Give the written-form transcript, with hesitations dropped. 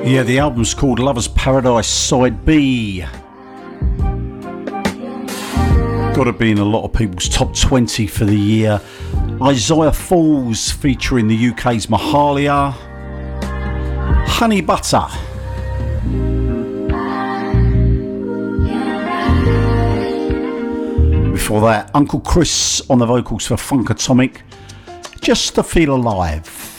Yeah, the album's called Lover's Paradise Side B. Got to be in a lot of people's top 20 for the year. Isaiah Falls featuring the UK's Mahalia. Honey Butter. Before that, Uncle Chris on the vocals for Funkatomic. Just to Feel Alive.